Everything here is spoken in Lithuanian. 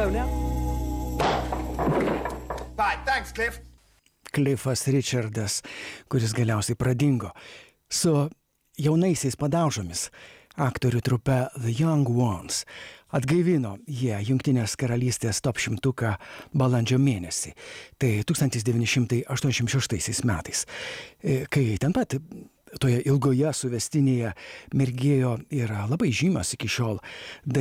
now? Bye, thanks, Cliff. Cliffas Richardas, kuris galiausiai pradingo. Su jaunaisiais padaužomis aktorių trupe The Young Ones atgaivino jie Jungtinės karalystės top 100 balandžio mėnesį. Tai 1986 metais, kai ten pat toje ilgoje suvestinėje mirgėjo ir labai žymios iki šiol